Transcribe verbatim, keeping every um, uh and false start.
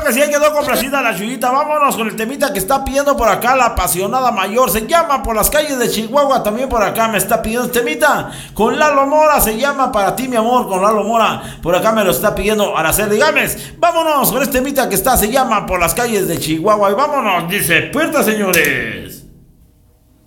que sí, quedó complacida la Chuyita. Vámonos con el temita que está pidiendo por acá la apasionada mayor. Se llama Por las calles de Chihuahua. También por acá me está pidiendo este temita con Lalo Mora. Se llama Para ti, mi amor, con Lalo Mora. Por acá me lo está pidiendo Araceli Gámez. Vámonos con este temita que está, se llama Por las calles de Chihuahua. Y vámonos, dice, puerta, señores.